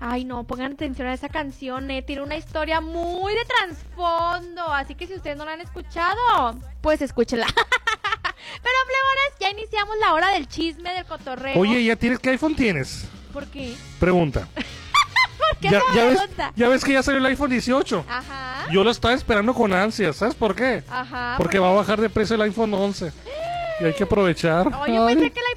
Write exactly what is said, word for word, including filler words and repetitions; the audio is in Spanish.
Ay, no, pongan atención a esa canción, eh. Tiene una historia muy de trasfondo. Así que si ustedes no la han escuchado, pues escúchenla. Pero, plebones, ya iniciamos la hora del chisme, del cotorreo. Oye, ¿ya tienes qué iPhone tienes? ¿Por qué? Pregunta. ¿Por qué ya, esa ya, ves, pregunta? ya ves que ya salió el iPhone dieciocho. Ajá. Yo lo estaba esperando con ansias. ¿Sabes por qué? Ajá. Porque ¿por va a qué? bajar de precio el iPhone once. Y hay que aprovechar. Oh, yo Ay. pensé que el